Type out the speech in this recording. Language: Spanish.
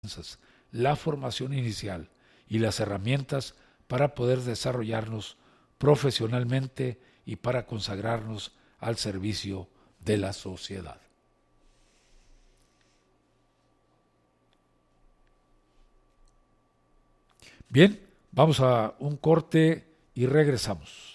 la formación inicial y las herramientas para poder desarrollarnos profesionalmente y para consagrarnos al servicio de la sociedad. Bien, vamos a un corte y regresamos.